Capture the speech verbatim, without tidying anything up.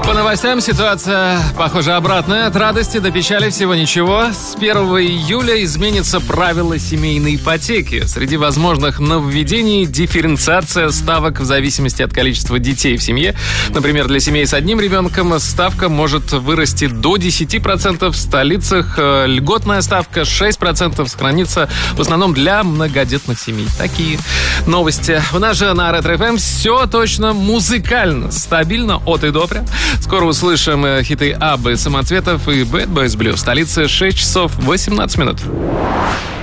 По новостям ситуация, похоже, обратная. От радости до печали всего ничего. С первого июля изменится правило семейной ипотеки. Среди возможных нововведений дифференциация ставок в зависимости от количества детей в семье. Например, для семей с одним ребенком ставка может вырасти до десять процентов. В столицах льготная ставка шесть процентов сохранится в основном для многодетных семей. Такие новости. У нас же на Ретро эф эм все точно музыкально, стабильно от и до прям. Скоро услышим хиты Аббы, Самоцветов и Bad Boys Blue. В столице шесть часов восемнадцать минут.